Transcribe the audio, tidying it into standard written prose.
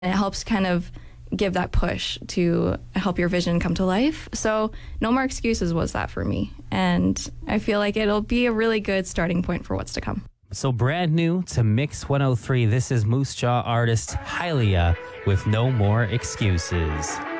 It helps kind of give that push to help your vision come to life. So No More Excuses was that for me. And I feel like it'll be a really good starting point for what's to come. So brand new to Mix 103, this is Moose Jaw artist Hylia with No More Excuses.